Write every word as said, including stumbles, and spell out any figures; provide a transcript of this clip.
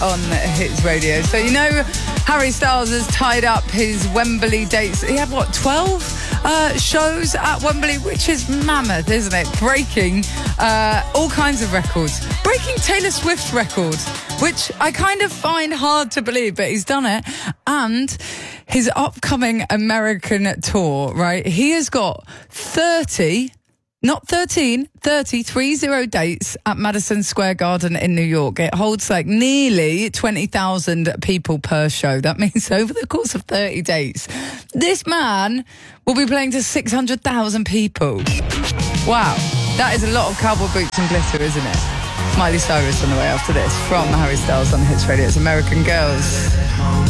on Hits Radio. So, you know, Harry Styles has tied up his Wembley dates. He had, what, twelve uh, shows at Wembley, which is mammoth, isn't it? Breaking uh, all kinds of records. Breaking Taylor Swift's record, which I kind of find hard to believe, but he's done it. And his upcoming American tour, right? He has got thirty... Not thirteen, thirty, three zero dates at Madison Square Garden in New York. It holds like nearly twenty thousand people per show. That means over the course of thirty dates, this man will be playing to six hundred thousand people. Wow, that is a lot of cowboy boots and glitter, isn't it? Miley Cyrus on the way after this from Harry Styles on Hits Radio. It's American Girls.